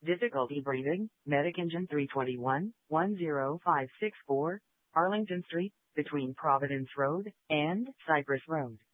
Difficulty breathing, Medic Engine 321, 10564, Arlington Street, between Providence Road and Cypress Road.